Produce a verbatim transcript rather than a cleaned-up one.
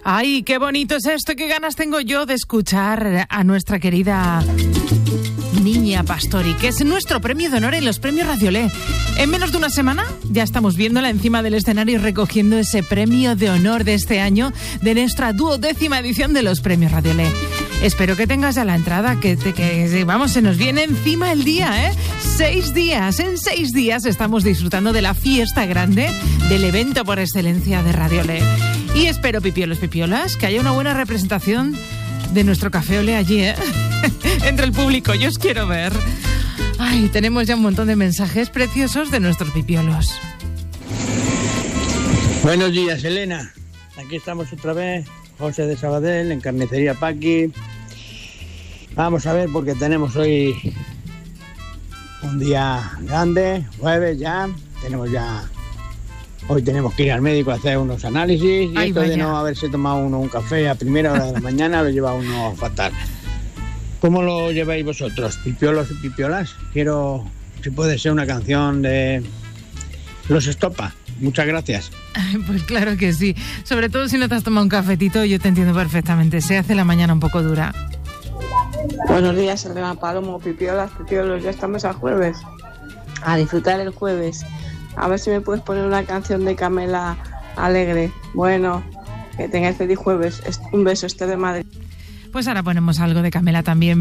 Ay, qué bonito es esto, qué ganas tengo yo de escuchar a nuestra querida Niña Pastori, que es nuestro premio de honor en los premios Radiolé. En menos de una semana ya estamos viéndola encima del escenario recogiendo ese premio de honor de este año de nuestra duodécima edición de los premios Radiolé. Espero que tengas ya la entrada, que, te, que vamos, se nos viene encima el día, ¿eh? Seis días, en seis días estamos disfrutando de la fiesta grande, del evento por excelencia de Radiolé. Y espero, pipiolos, pipiolas, que haya una buena representación de nuestro Café Olé allí, ¿eh? Entre el público, yo os quiero ver. Ay, tenemos ya un montón de mensajes preciosos de nuestros pipiolos. Buenos días, Elena. Aquí estamos otra vez, José de Sabadell, en Carnicería Paqui. Vamos a ver, porque tenemos hoy un día grande, jueves ya. Tenemos ya... Hoy tenemos que ir al médico a hacer unos análisis. Y Ay, esto vaya. de no haberse tomado uno un café a primera hora de la mañana lo lleva uno fatal. ¿Cómo lo lleváis vosotros, pipiolos y pipiolas? Quiero, si puede ser, una canción de Los Estopa. Muchas gracias. Pues claro que sí. Sobre todo si no te has tomado un cafetito, yo te entiendo perfectamente. Se hace la mañana un poco dura. Buenos días, Elena Palomo, pipiolas, pipiolos. Ya estamos al jueves. A disfrutar el jueves. A ver si me puedes poner una canción de Camela alegre. Bueno, que tengáis feliz jueves. Un beso, este de Madrid. Pues ahora ponemos algo de Camela también.